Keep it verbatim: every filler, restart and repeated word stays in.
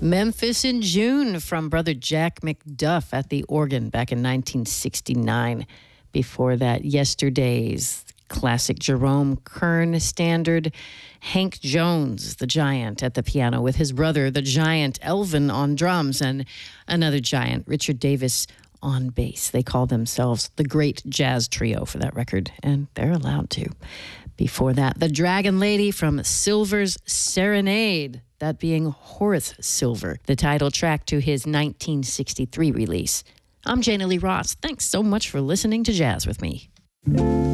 Memphis in June from brother Jack McDuff at the organ back in nineteen sixty-nine. Before that, Yesterday's classic Jerome Kern standard. Hank Jones, the giant, at the piano with his brother, the giant Elvin, on drums, and another giant, Richard Davis, on bass. They call themselves the Great Jazz Trio for that record, and they're allowed to. Before that, the Dragon Lady from Silver's Serenade, that being Horace Silver, the title track to his nineteen sixty-three release. I'm Jana Lee Ross. Thanks so much for listening to Jazz with me.